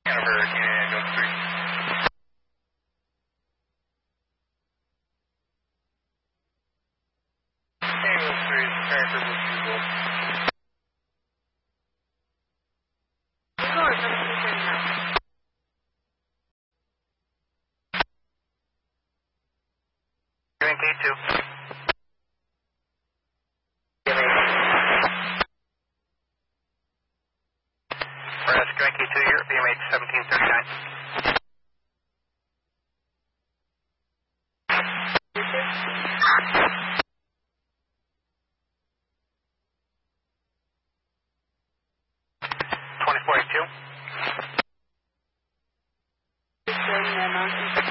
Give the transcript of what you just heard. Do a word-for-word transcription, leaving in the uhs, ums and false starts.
Hanover, Canada, three. Tango three, preparing for retrieval. Eagle or seventeen thirty-nine? Doing K two. Press Grand K two here, B M H seventeen thirty-nine. twenty forty-two. Just showing the mountain.